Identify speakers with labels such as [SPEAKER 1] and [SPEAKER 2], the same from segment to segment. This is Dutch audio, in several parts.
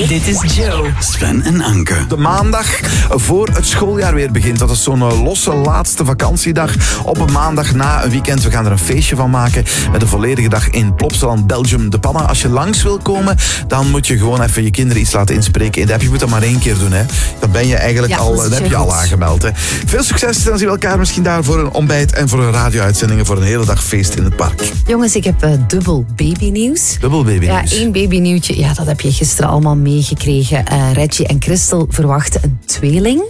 [SPEAKER 1] Dit is Joe,
[SPEAKER 2] Sven en Anke. De maandag voor het schooljaar weer begint. Dat is zo'n losse laatste vakantiedag op een maandag na een weekend. We gaan er een feestje van maken met een volledige dag in Plopsaland, Belgium, de Panna. Als je langs wil komen, dan moet je gewoon even je kinderen iets laten inspreken in de app. Je moet dat maar 1 keer doen, hè. Dan ben je eigenlijk dan heb je al aangemeld, hè. Veel succes, dan zien we elkaar misschien daar voor een ontbijt en voor een radio-uitzendingen voor een hele dag feest in het park.
[SPEAKER 3] Jongens, ik heb dubbel babynieuws.
[SPEAKER 2] Dubbel babynieuws.
[SPEAKER 3] Ja, 1 babynieuwtje. Ja, dat heb je gisteren allemaal meegekregen. Reggie en Christel verwachten een tweeling.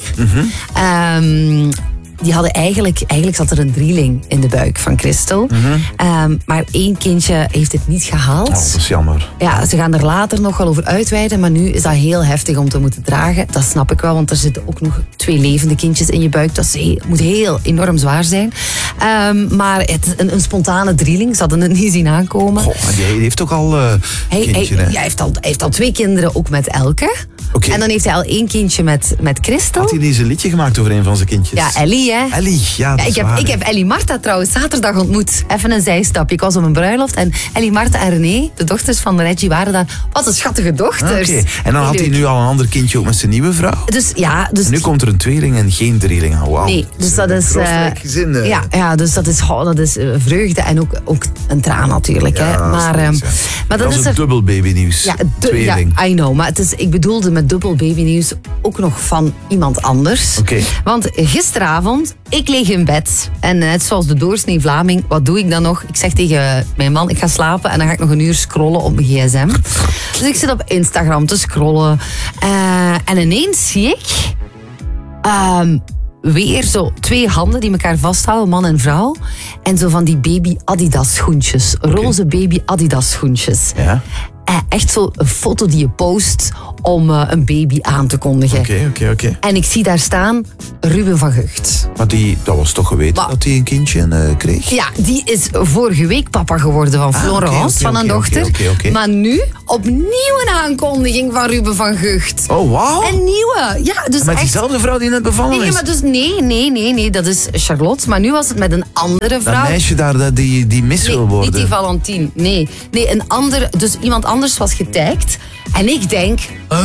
[SPEAKER 3] Die hadden eigenlijk zat er een drieling in de buik van Christel. Maar 1 kindje heeft het niet gehaald.
[SPEAKER 2] Oh, dat is jammer.
[SPEAKER 3] Ja, ze gaan er later nog wel over uitweiden, maar nu is dat heel heftig om te moeten dragen. Dat snap ik wel, want er zitten ook nog 2 levende kindjes in je buik. Dat moet heel enorm zwaar zijn. Maar het, een spontane drieling, ze hadden het niet zien aankomen.
[SPEAKER 2] Goh, maar die heeft ook al een kindje, hè?
[SPEAKER 3] Hij heeft al 2 kinderen, ook met Elke.
[SPEAKER 2] Okay.
[SPEAKER 3] En dan heeft hij al 1 kindje met Christel.
[SPEAKER 2] Had hij niet een liedje gemaakt over een van zijn kindjes?
[SPEAKER 3] Ja, Ellie, hè.
[SPEAKER 2] Ellie, ja, dat is waar.
[SPEAKER 3] Ik heb Ellie Marta trouwens zaterdag ontmoet. Even een zijstapje. Ik was op een bruiloft en Ellie Marta en René, de dochters van Reggie, waren daar. Wat een schattige dochters.
[SPEAKER 2] Okay. En dan had hij nu al een ander kindje ook met zijn nieuwe vrouw?
[SPEAKER 3] Dus
[SPEAKER 2] en nu komt er een tweeling en geen drieling. Wow.
[SPEAKER 3] Nee, dus dat is...
[SPEAKER 2] gezin,
[SPEAKER 3] ja, dus dat is vreugde en ook een traan natuurlijk.
[SPEAKER 2] Ja,
[SPEAKER 3] hè. Maar
[SPEAKER 2] dat is een dubbel babynieuws.
[SPEAKER 3] Ja,
[SPEAKER 2] tweeling.
[SPEAKER 3] Ja, I know. Maar ik bedoelde met dubbel babynieuws ook nog van iemand anders.
[SPEAKER 2] Okay.
[SPEAKER 3] Want gisteravond, ik lig in bed. En net zoals de doorsnee Vlaming, wat doe ik dan nog? Ik zeg tegen mijn man, ik ga slapen en dan ga ik nog 1 uur scrollen op mijn gsm. Dus ik zit op Instagram te scrollen. En ineens zie ik... weer zo 2 handen die elkaar vasthouden, man en vrouw. En zo van die baby Adidas schoentjes. Roze baby Adidas schoentjes.
[SPEAKER 2] Ja.
[SPEAKER 3] Echt zo een foto die je post om een baby aan te kondigen.
[SPEAKER 2] Oké.
[SPEAKER 3] En ik zie daar staan Ruben van Gucht.
[SPEAKER 2] Maar dat was toch geweten dat hij een kindje kreeg?
[SPEAKER 3] Ja, die is vorige week papa geworden van Florence, van een dochter.
[SPEAKER 2] Okay.
[SPEAKER 3] Maar nu opnieuw een aankondiging van Ruben van Gucht.
[SPEAKER 2] Oh, wow.
[SPEAKER 3] Een nieuwe. Ja, dus
[SPEAKER 2] met
[SPEAKER 3] echt...
[SPEAKER 2] diezelfde vrouw die net bevallen is?
[SPEAKER 3] Maar dus nee, dat is Charlotte. Maar nu was het met een andere vrouw.
[SPEAKER 2] Dat meisje daar die mis wil worden.
[SPEAKER 3] Niet die Valentine. Nee, een andere. Dus iemand anders was getagd. En ik denk,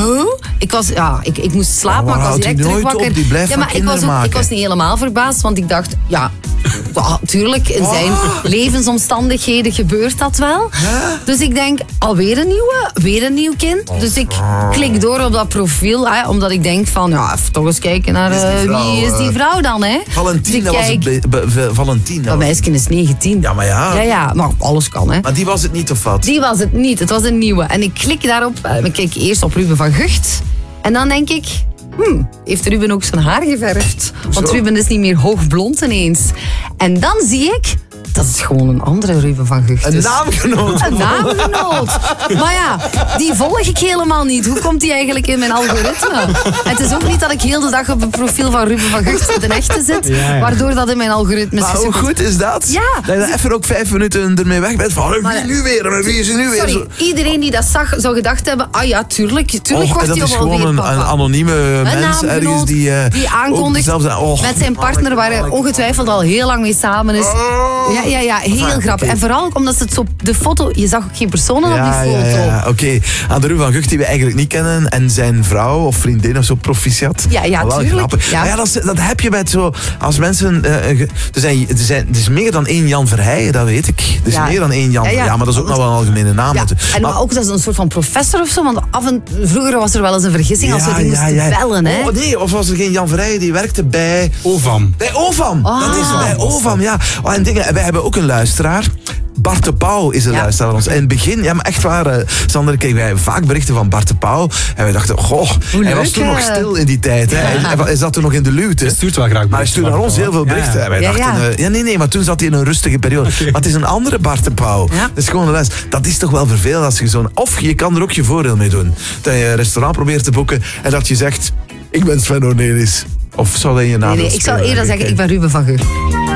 [SPEAKER 3] ik moest slapen, maar ik was direct terug wakker.
[SPEAKER 2] Die blijft
[SPEAKER 3] ik was niet helemaal verbaasd, want ik dacht, tuurlijk, in zijn levensomstandigheden gebeurt dat wel. Dus ik denk, alweer een nieuwe, weer een nieuw kind. Dus ik klik door op dat profiel, omdat ik denk van, even toch eens kijken naar wie is die vrouw dan, hè?
[SPEAKER 2] Valentine, dat was het. Valentine.
[SPEAKER 3] Dat meisje is 19.
[SPEAKER 2] Ja, maar
[SPEAKER 3] Ja, maar alles kan, hè?
[SPEAKER 2] Maar die was het niet, of wat?
[SPEAKER 3] Die was het niet, het was een nieuwe. En ik klik daarop, ik kijk eerst op Ruben van Gucht. En dan denk ik, heeft Ruben ook zijn haar geverfd? Want Ruben is niet meer hoogblond ineens. En dan zie ik, dat is gewoon een andere Ruben van Gucht.
[SPEAKER 2] Een naamgenoot.
[SPEAKER 3] Een naamgenoot. Maar ja, die volg ik helemaal niet. Hoe komt die eigenlijk in mijn algoritme? Het is ook niet dat ik heel de dag op het profiel van Ruben van Gucht de echte zit, waardoor dat in mijn algoritme
[SPEAKER 2] Maar hoe goed is dat?
[SPEAKER 3] Ja.
[SPEAKER 2] Dat je even ook 5 minuten ermee weg bent van, wie nu weer? Wie is er nu weer?
[SPEAKER 3] Sorry, iedereen die dat zag, zou gedacht hebben, tuurlijk wordt hij
[SPEAKER 2] dat is gewoon een anonieme mens ergens
[SPEAKER 3] die aankondigt met zijn partner waar hij ongetwijfeld al heel lang mee samen is. Ja, heel grappig. En vooral omdat het zo, de foto, je zag ook geen personen op die foto.
[SPEAKER 2] Ja. Oké. Aan de Ruben van Gucht die we eigenlijk niet kennen en zijn vrouw of vriendin of zo, proficiat.
[SPEAKER 3] Ja, tuurlijk.
[SPEAKER 2] Ja. Maar dat heb je bij het zo, als mensen, er is meer dan 1 Jan Verheijen, dat weet ik. Er is meer dan 1 Jan Verheijen. Ja, maar dat is ook nog wel een algemene naam.
[SPEAKER 3] Ja. Maar ook dat is een soort van professor of zo, want vroeger was er wel eens een vergissing als we die moesten bellen. Hè?
[SPEAKER 2] Oh nee, of was er geen Jan Verheijen, die werkte bij...
[SPEAKER 4] OVAM.
[SPEAKER 2] Bij OVAM, dat is bij OVAM, ja. En dingen, wij hebben ook een luisteraar. Bart de Pauw is een luisteraar van ons. En in het begin, maar echt waar, Sander, kregen wij vaak berichten van Bart de Pauw. En wij dachten, hij was toen nog stil in die tijd. Hè. Hij zat toen nog in de luwte.
[SPEAKER 4] Hij stuurt wel graag berichten.
[SPEAKER 2] Maar hij stuurde naar ons heel veel berichten. En wij dachten, nee, maar toen zat hij in een rustige periode. Okay. Maar het is een andere Bart de Pauw. Ja. Dat is gewoon een les. Dat is toch wel vervelend als je zo'n... Of je kan er ook je voordeel mee doen. Dat je een restaurant probeert te boeken en dat je zegt, ik ben Sven Ornelis. Of zou dat in je nadeel
[SPEAKER 3] Nee, ik zou eerder zeggen, ik ben Ruben van Gucht.